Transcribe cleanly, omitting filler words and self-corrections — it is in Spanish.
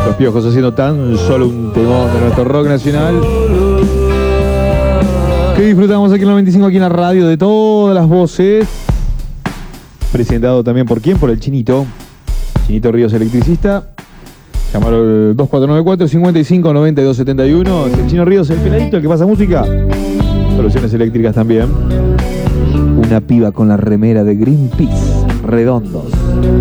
Los Piojos haciendo tan solo un temón de nuestro rock nacional. Que disfrutamos aquí en la 95, aquí en la radio de todas las voces. Presentado también por ¿quién? Por el Chinito. Chinito Ríos, electricista. Llamalo al 2494-559271. El Chino Ríos, el peladito, el que pasa música. Soluciones eléctricas también. Una piba con la remera de Greenpeace. Redondos.